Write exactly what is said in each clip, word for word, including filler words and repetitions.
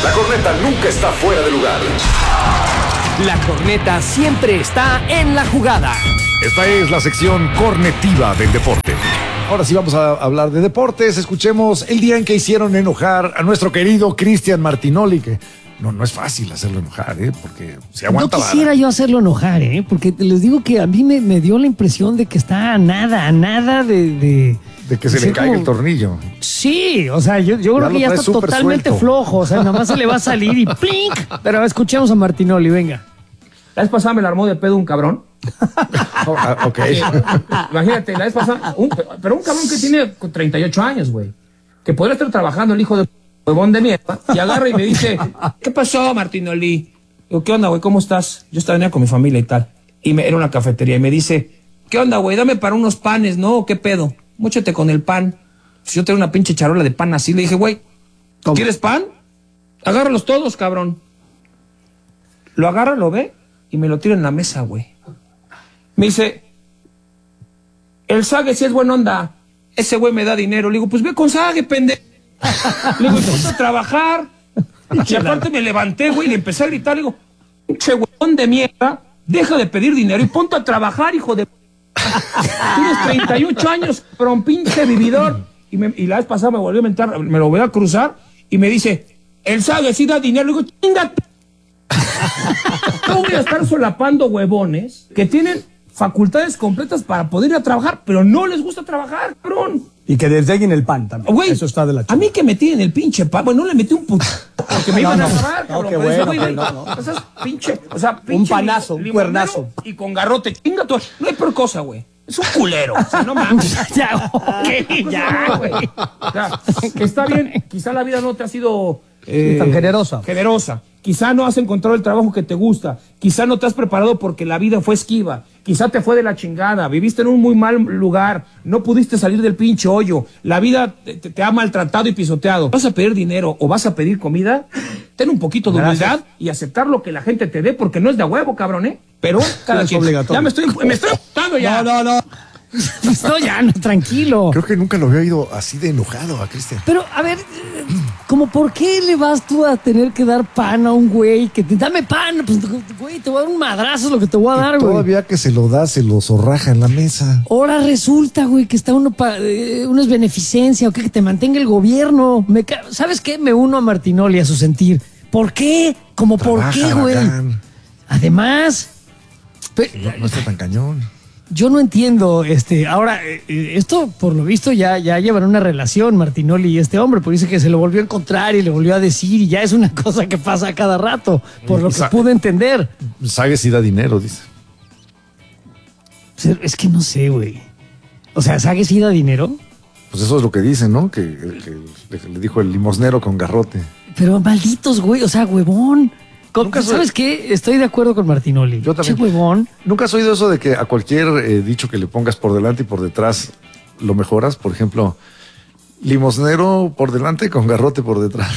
La corneta nunca está fuera de lugar. La corneta siempre está en la jugada. Esta es la sección cornetiva del deporte. Ahora sí vamos a hablar de deportes. Escuchemos el día en que hicieron enojar a nuestro querido Cristian Martinoli, que no, no es fácil hacerlo enojar, ¿eh? Porque se aguanta. No quisiera yo hacerlo enojar, ¿eh? Porque les digo que a mí me, me dio la impresión de que está a nada, a nada de... de... De que se de le caiga como... el tornillo. Sí, o sea, yo, yo creo que ya está totalmente suelto. flojo. O sea, nada más se le va a salir y ¡plink! Pero escuchemos a Martinoli, venga. La vez pasada me la armó de pedo un cabrón. Oh, ah, ok. Eh, imagínate, la vez pasada, un, pero un cabrón que tiene treinta y ocho años, güey. Que podría estar trabajando el hijo de huevón de mierda. Y agarra y me dice, ¿qué pasó, Martinoli? Digo, ¿qué onda, güey? ¿Cómo estás? Yo estaba venía con mi familia y tal. Y me, era una cafetería. Y me dice, ¿qué onda, güey? Dame para unos panes, ¿no? ¿Qué pedo? Móchate con el pan. Pues yo tengo una pinche charola de pan así. Le dije, güey, ¿quieres pan? Agárralos todos, cabrón. Lo agarra, lo ve y me lo tira en la mesa, güey. Me dice, el Sague sí es buena onda. Ese güey me da dinero. Le digo, pues ve con Sague, pendejo. Le digo, ponte a trabajar. Y aparte me levanté, güey, y le empecé a gritar. Le digo, pinche huevón de mierda, deja de pedir dinero y ponte a trabajar, hijo de... Tienes treinta y ocho años, pero un pinche vividor. Y, me, y la vez pasada me volvió a mentar, me lo voy a cruzar y me dice, el Sague sí da dinero. Le digo, chingate. No voy a estar solapando huevones que tienen facultades completas para poder ir a trabajar, pero no les gusta trabajar, cabrón. Y que desdeguen el pan también. Güey, eso está de la chica. A mí que me tienen el pinche pan, bueno, no le metí un puto porque me no, iban no, a grabar, no, cabrón. qué Pero bueno, ese güey, no, no. o sea, pinche, o sea, pinche un panazo, un limonero cuernazo. Y con garrote, chinga tú. No hay peor cosa, güey. Es un culero. O sea, no mames. Ya, ok, ya, güey. O sea, que está bien, quizá la vida no te ha sido eh, tan generosa. Generosa. Quizá no has encontrado el trabajo que te gusta. Quizá no te has preparado porque la vida fue esquiva. Quizá te fue de la chingada. Viviste en un muy mal lugar. No pudiste salir del pinche hoyo. La vida te, te ha maltratado y pisoteado. ¿Vas a pedir dinero o vas a pedir comida? Ten un poquito de humildad y aceptar lo que la gente te dé, porque no es de huevo, cabrón, ¿eh? Pero cada sí, quien. Ya me estoy, me estoy emputando ya. No, no, no. No, ya, no, tranquilo. Creo que nunca lo había oído así de enojado a Cristian. Pero, a ver, ¿como por qué le vas tú a tener que dar pan a un güey que te dame pan? Pues, güey, te voy a dar un madrazo, es lo que te voy a dar, güey. Todavía que se lo da, se lo zorraja en la mesa. Ahora resulta, güey, que está uno para eh, uno es beneficencia o que, que te mantenga el gobierno. Me ca... ¿Sabes qué? Me uno a Martinoli a su sentir. ¿Por qué? ¿Cómo por qué, güey? Además, no, no está tan cañón. Yo no entiendo, este, ahora, eh, esto por lo visto ya, ya llevan una relación Martinoli y este hombre, porque dice que se lo volvió a encontrar y le volvió a decir y ya es una cosa que pasa a cada rato, por lo que Sa- pude entender. Sague si da dinero, dice. Es que no sé, güey. O sea, ¿Sague sí da dinero? Pues eso es lo que dicen, ¿no? Que, que le, le dijo el limosnero con garrote. Pero malditos, güey, o sea, huevón. Con, Nunca ¿Sabes soy- qué? Estoy de acuerdo con Martinoli. Yo también. Che, huevón. ¿Nunca has oído eso de que a cualquier eh, dicho que le pongas por delante y por detrás lo mejoras? Por ejemplo, limosnero por delante con garrote por detrás.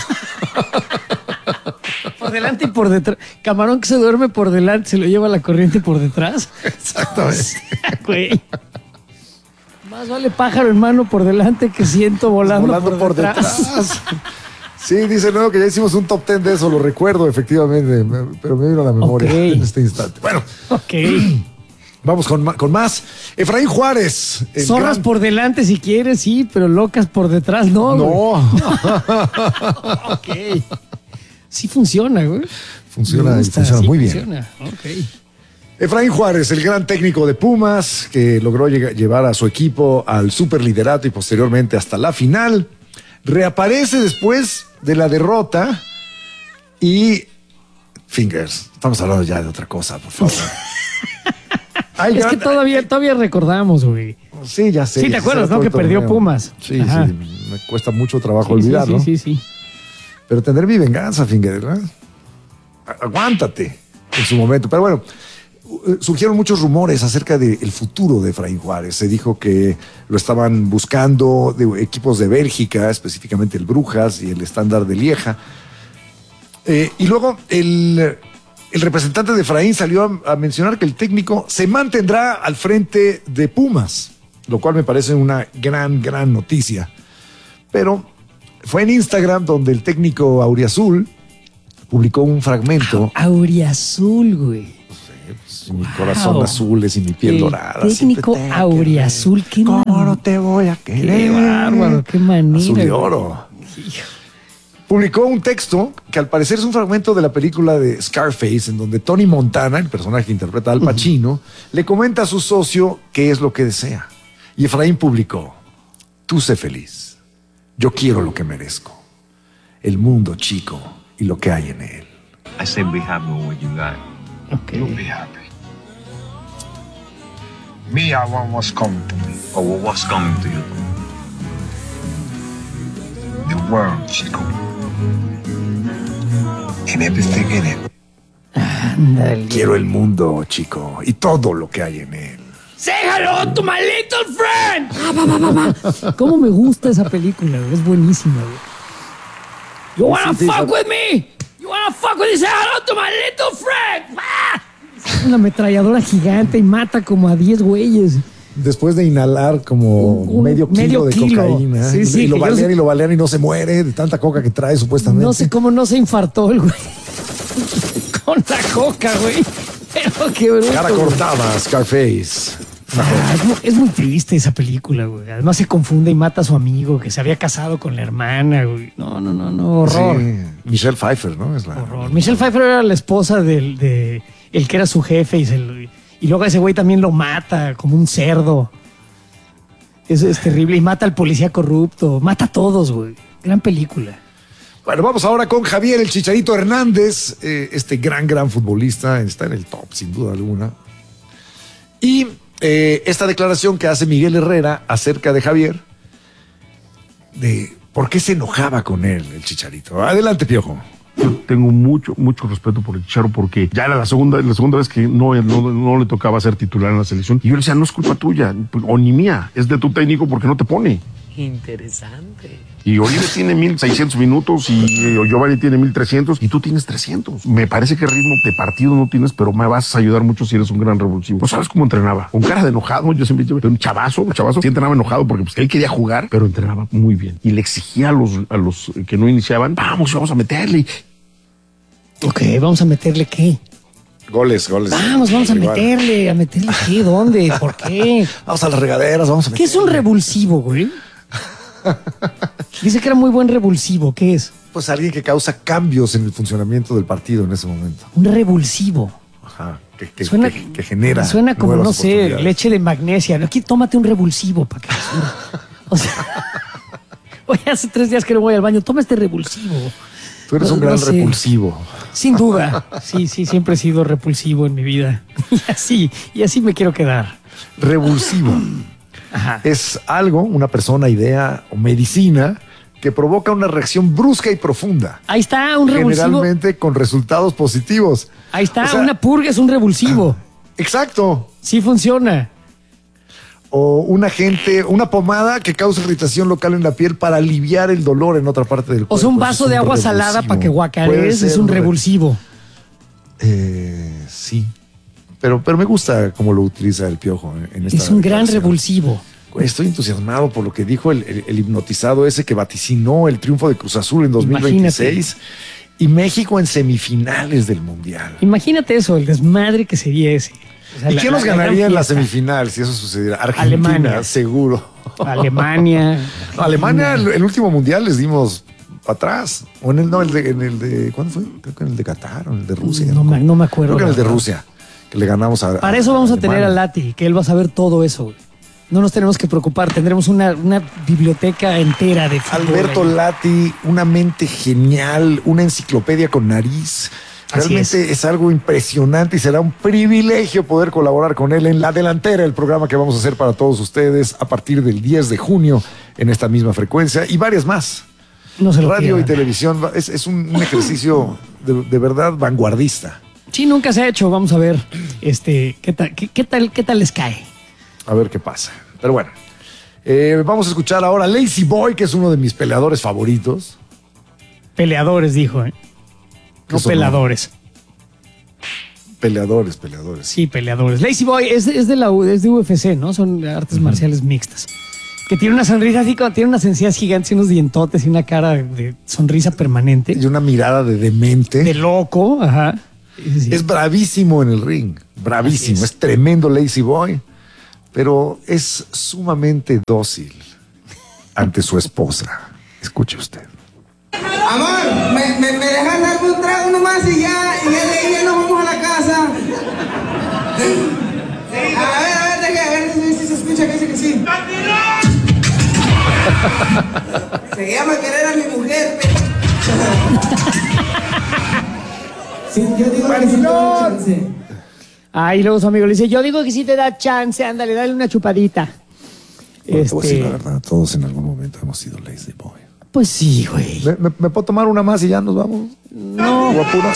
Por delante y por detrás. Camarón que se duerme por delante, se lo lleva la corriente por detrás. Exactamente. Güey. Más vale pájaro en mano por delante que ciento volando, Volando por, por detrás. detrás. Sí, dice luego que ya hicimos un top ten de eso, lo recuerdo efectivamente, me- pero me vino a la memoria Ok. en este instante. Bueno, Ok. vamos con, ma- con más. Efraín Juárez. el Zorras gran- por delante si quieres, sí, pero locas por detrás no. güey. No. Ok. Sí funciona, güey. Funciona, Me y gusta, funciona sí muy bien. funciona. Ok. Efraín Juárez, el gran técnico de Pumas, que logró llega- llevar a su equipo al superliderato y posteriormente hasta la final, reaparece después de la derrota y... Fingers, estamos hablando ya de otra cosa, por favor. Ay, Es ya- que todavía, todavía recordamos, güey. Sí, ya sé. Sí, ¿te ya acuerdas, sé no? todo Que el perdió torneo. Pumas. Sí, Ajá. sí, me cuesta mucho trabajo Sí, olvidarlo. Sí, sí, sí. Pero tendré mi venganza, Finger, ¿verdad? Aguántate en su momento. Pero bueno, uh, surgieron muchos rumores acerca del futuro de Efraín Juárez. Se dijo que lo estaban buscando de equipos de Bélgica, específicamente el Brujas y el Estándar de Lieja. Eh, y luego el, el representante de Efraín salió a, a mencionar que el técnico se mantendrá al frente de Pumas, lo cual me parece una gran, gran noticia. Pero Fue en Instagram donde el técnico Auriazul publicó un fragmento. Auriazul, güey. Sí, mi corazón azul es y mi piel el dorada. Técnico Auriazul, qué ¿Cómo man... no te voy a querer? Qué bárbaro, qué manera. Azul de oro. Publicó un texto que al parecer es un fragmento de la película de Scarface, en donde Tony Montana, el personaje que interpreta a Al Pacino, uh-huh. le comenta a su socio qué es lo que desea. Y Efraín publicó: tú sé feliz. Yo quiero lo que merezco. El mundo, chico, y lo que hay en él. I said be happy with what you got. Okay. You'll be happy. Me, I want what's coming to me. Or well, what's coming to you. The world, chico. And everything in it. Ándale. Quiero el mundo, chico, y todo lo que hay en él. Say hello to my little friend. Ah, va, va, va, va. ¿Cómo me gusta esa película, güey? Es buenísima, güey. You wanna sí, sí, fuck sí. with me? You wanna fuck with me? Say hello to my little friend. ¡Ah! Es una ametralladora gigante y mata como a diez güeyes. Después de inhalar como un, un, medio kilo medio de kilo. cocaína. Sí, sí, y lo balean y lo balean y no se muere de tanta coca que trae supuestamente. No sé cómo no se infartó el güey. Con la coca, güey. Pero qué bruto. Cara cortada, Scarface. Ah, es, muy, es muy triste esa película, güey. Además se confunde y mata a su amigo que se había casado con la hermana, güey. No, no, no, no, horror. Sí, Michelle Pfeiffer, ¿no? Es la... Horror. Michelle Pfeiffer era la esposa del de el que era su jefe y, se lo, y luego ese güey también lo mata como un cerdo. Eso es terrible. Y mata al policía corrupto. Mata a todos, güey. Gran película. Bueno, vamos ahora con Javier el Chicharito Hernández, eh, este gran, gran futbolista. Está en el top, sin duda alguna. Y eh, esta declaración que hace Miguel Herrera acerca de Javier, de por qué se enojaba con él, el Chicharito. Adelante, Piojo. Yo tengo mucho, mucho respeto por el Chicharo porque ya era la segunda, la segunda vez que no, no, no le tocaba ser titular en la selección. Y yo le decía, no es culpa tuya, o ni mía, es de tu técnico porque no te pone. Interesante. Y Oribe tiene mil seiscientos minutos y eh, Giovanni tiene mil trescientos y tú tienes trescientos. Me parece que ritmo de partido no tienes, pero me vas a ayudar mucho si eres un gran revulsivo. ¿No sabes cómo entrenaba? Con cara de enojado, yo siempre tuve un chavazo, un chavazo. Sí entrenaba enojado porque pues, él quería jugar, pero entrenaba muy bien. Y le exigía a los, a los que no iniciaban, vamos, vamos a meterle. Ok, ¿vamos a meterle qué? Goles, goles. Vamos, vamos a meterle, a meterle qué, ¿dónde? ¿Por qué? Vamos a las regaderas, vamos a meterle. ¿Qué es un revulsivo, güey? Dice que era muy buen revulsivo. ¿Qué es? Pues alguien que causa cambios en el funcionamiento del partido en ese momento. Un revulsivo. Ajá. Que, que, suena, que, que genera. Suena como, no sé, leche de magnesia. Aquí tómate un revulsivo para que o sea, oye, hace tres días que no voy al baño. Toma este revulsivo. Tú eres no, un gran no repulsivo. Sin duda. Sí, sí, siempre he sido repulsivo en mi vida. Y así, y así me quiero quedar. Revulsivo. Ajá. Es algo, una persona, idea o medicina que provoca una reacción brusca y profunda. Ahí está, un revulsivo. Generalmente con resultados positivos. Ahí está, o sea, una purga es un revulsivo. Exacto. Sí funciona. O un agente, una pomada que causa irritación local en la piel para aliviar el dolor en otra parte del cuerpo. O sea, un vaso de agua revulsivo. salada para que guacarees es un revulsivo. Eh, sí. Pero, pero me gusta cómo lo utiliza el Piojo en esta Es un gran revulsivo. Estoy entusiasmado por lo que dijo el, el, el hipnotizado ese que vaticinó el triunfo de Cruz Azul en dos mil veintiséis. Imagínate. Y México en semifinales del Mundial. Imagínate eso, el desmadre que sería ese. O sea, ¿Y la, quién nos ganaría en la semifinal si eso sucediera? Argentina, Alemania. Seguro. Alemania. No, Alemania, el, el último Mundial les dimos para atrás. O en el, no, el de, en el de, ¿cuándo fue? Creo que en el de Qatar o en el de Rusia. No, no, no me acuerdo. Creo que en el de Rusia. Que le ganamos a Para eso vamos a, a tener a Lati, que él va a saber todo eso, güey. No nos tenemos que preocupar, tendremos una, una biblioteca entera de fútbol. Alberto ahí. Lati, una mente genial, una enciclopedia con nariz. Realmente es. es algo impresionante y será un privilegio poder colaborar con él en La Delantera, el programa que vamos a hacer para todos ustedes a partir del diez de junio en esta misma frecuencia y varias más. No se lo Radio pierdan. y televisión, es, es un, un ejercicio de, de verdad vanguardista. Sí, nunca se ha hecho. Vamos a ver este, qué tal, qué, qué tal, qué tal les cae. A ver qué pasa. Pero bueno, eh, vamos a escuchar ahora a Lazy Boy, que es uno de mis peleadores favoritos. Peleadores, dijo, ¿eh? No peladores. No? Peleadores, peleadores. Sí, peleadores. Lazy Boy es, es, de la, es de U F C, ¿no? Son artes uh-huh. marciales mixtas. Que tiene una sonrisa así, como tiene unas encías gigantes y unos dientotes y una cara de sonrisa permanente. Y una mirada de demente. De loco, ajá. Sí. Es bravísimo en el ring, bravísimo, es. es tremendo lazy boy, pero es sumamente dócil ante su esposa. Escuche usted. Amor, ¿me, me, me dejas darme un trago nomás y ya, y ya de ahí ya nos vamos a la casa? A ver, a ver, deje, a ver si se escucha que dice que sí. Se llama querer a mi mujer, pero... Sí, yo digo que sí te da chance. Ah, y luego su amigo le dice, yo digo que sí te da chance, ándale, dale una chupadita. Bueno, este... te voy a decir la verdad, todos en algún momento hemos sido lazy boy. Pues sí, güey. ¿Me, me, ¿Me puedo tomar una más y ya nos vamos? No. ¿O apuras?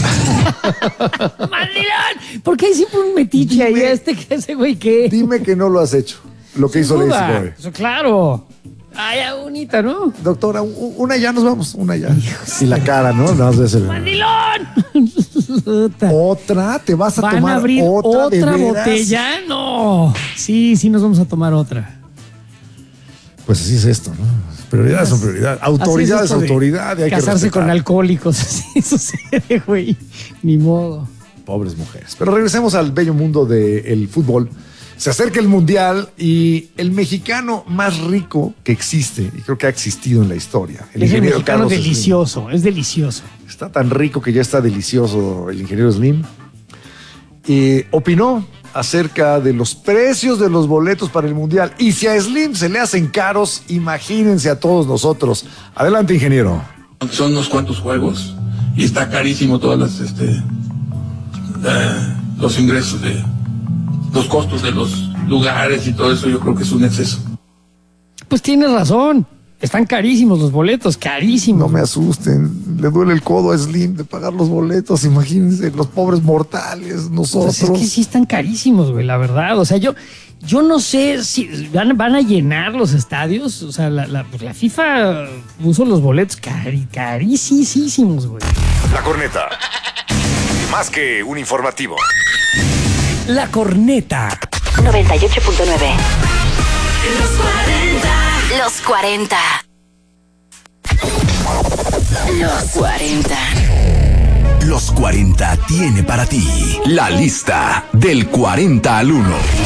¡Mandilón! ¿Por qué hay siempre un metiche Dime, ahí? Este, ese güey, ¿qué? Dime que no lo has hecho, lo que hizo duda. lazy boy. Eso, claro. Ay, ya bonita, ¿no? Doctora, una ya nos vamos, una ya. Y la cara, ¿no? Nada más de ese... ¡Mandilón! ¿Otra? ¿Te vas a ¿Van tomar a abrir otra, de otra veras? botella? No. Sí, sí nos vamos a tomar otra. Pues así es esto, ¿no? Prioridades son prioridades. Autoridad es, es autoridad. Y hay casarse que con alcohólicos. Así sucede, güey. Ni modo. Pobres mujeres. Pero regresemos al bello mundo del fútbol. Se acerca el Mundial y el mexicano más rico que existe, y creo que ha existido en la historia. El es el mexicano Carlos delicioso, Slim. Es delicioso. Está tan rico que ya está delicioso el ingeniero Slim. Y opinó acerca de los precios de los boletos para el Mundial. Y si a Slim se le hacen caros, imagínense a todos nosotros. Adelante, ingeniero. Son unos cuantos juegos y está carísimo todas las, este, eh, los ingresos de... los costos de los lugares y todo eso, yo creo que es un exceso. Pues tienes razón. Están carísimos los boletos, carísimos. No me asusten. Le duele el codo a Slim de pagar los boletos. Imagínense, los pobres mortales, nosotros. Pues es que sí están carísimos, güey, la verdad. O sea, yo, yo no sé si van, van a llenar los estadios. O sea, la, la, pues la FIFA puso los boletos cari, carísimos, güey. La corneta. Más que un informativo. La corneta. noventa y ocho punto nueve. Los cuarenta. Los cuarenta. Los cuarenta. Los cuarenta tiene para ti la lista del cuarenta al uno.